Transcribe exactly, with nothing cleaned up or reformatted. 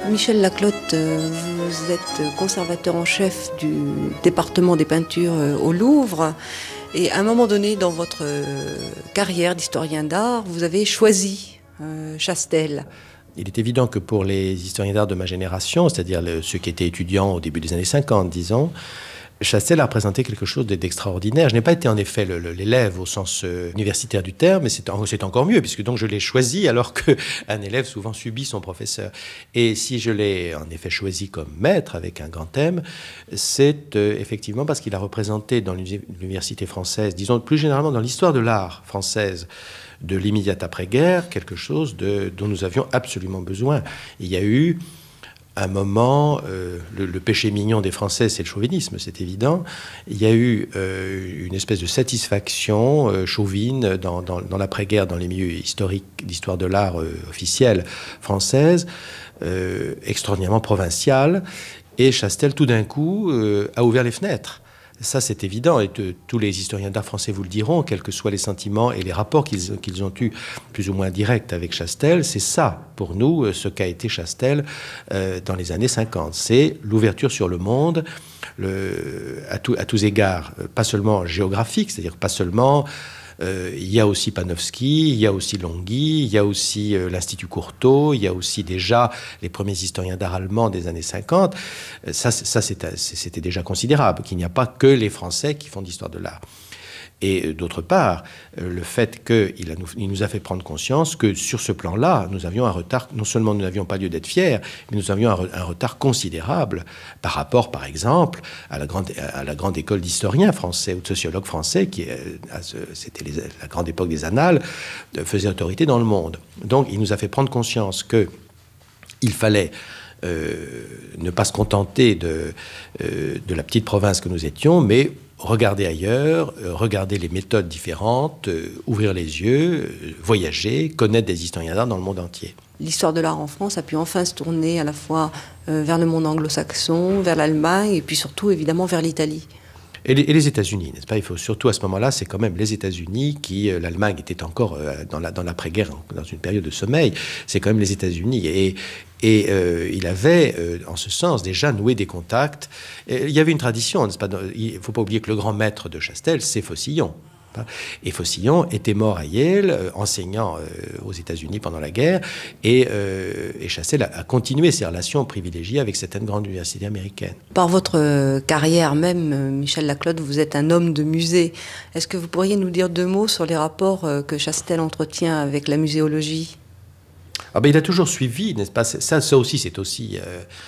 Michel Laclotte, vous êtes conservateur en chef du département des peintures au Louvre. Et à un moment donné, dans votre carrière d'historien d'art, vous avez choisi euh, Chastel. Il est évident que pour les historiens d'art de ma génération, c'est-à-dire le, ceux qui étaient étudiants au début des années cinquante, disons, Chastel a représenté quelque chose d'extraordinaire. Je n'ai pas été en effet l'élève au sens euh, universitaire du terme, mais c'est encore mieux, puisque donc je l'ai choisi alors qu'un élève souvent subit son professeur. Et si je l'ai en effet choisi comme maître avec un grand thème, c'est euh, effectivement parce qu'il a représenté dans l'université française, disons plus généralement dans l'histoire de l'art française, de l'immédiate après-guerre, quelque chose de, dont nous avions absolument besoin. Il y a eu un moment, euh, le, le péché mignon des Français, c'est le chauvinisme, c'est évident. Il y a eu euh, une espèce de satisfaction euh, chauvine dans, dans, dans l'après-guerre, dans les milieux historiques d'histoire de l'art euh, officielle française, euh, extraordinairement provinciale. Et Chastel, tout d'un coup, euh, a ouvert les fenêtres. Ça, c'est évident, et de, tous les historiens d'art français vous le diront, quels que soient les sentiments et les rapports qu'ils qu'ils ont eus plus ou moins directs avec Chastel. C'est ça, pour nous, ce qu'a été Chastel euh, dans les années cinquante. C'est l'ouverture sur le monde, le, à, tout, à tous égards, pas seulement géographique, c'est-à-dire pas seulement... Euh, il y a aussi Panofsky, il y a aussi Longhi, il y a aussi euh, l'Institut Courtauld, il y a aussi déjà les premiers historiens d'art allemands des années cinquante. Euh, ça, ça c'était déjà considérable, qu'il n'y a pas que les Français qui font de l'histoire de l'art. Et euh, d'autre part, euh, le fait qu'il a, il nous a fait prendre conscience que sur ce plan-là, nous avions un retard, non seulement nous n'avions pas lieu d'être fiers, mais nous avions un, un retard considérable par rapport, par exemple, à la grande, à la grande école d'historiens français ou de sociologues français, qui, c'était les, la grande époque des annales, faisait autorité dans le monde. Donc, il nous a fait prendre conscience qu'il fallait euh, ne pas se contenter de, euh, de la petite province que nous étions, mais regarder ailleurs, euh, regarder les méthodes différentes, euh, ouvrir les yeux, euh, voyager, connaître des historiens d'art dans le monde entier. L'histoire de l'art en France a pu enfin se tourner à la fois euh, vers le monde anglo-saxon, vers l'Allemagne et puis surtout évidemment vers l'Italie. Et les, et les États-Unis, n'est-ce pas? Il faut surtout à ce moment-là, c'est quand même les États-Unis qui, euh, l'Allemagne était encore euh, dans la, dans l'après-guerre, dans une période de sommeil. C'est quand même les États-Unis. Et, et euh, il avait, euh, en ce sens, déjà noué des contacts. Et il y avait une tradition, n'est-ce pas? Il ne faut pas oublier que le grand maître de Chastel, c'est Faucillon. Et Faucillon était mort à Yale, euh, enseignant euh, aux États-Unis pendant la guerre, et, euh, et Chastel a, a continué ses relations privilégiées avec certaines grandes universités américaines. Par votre carrière même, Michel Laclotte, vous êtes un homme de musée. Est-ce que vous pourriez nous dire deux mots sur les rapports que Chastel entretient avec la muséologie? Ah ben, il a toujours suivi, n'est-ce pas? Ça, ça aussi, c'est aussi... Euh,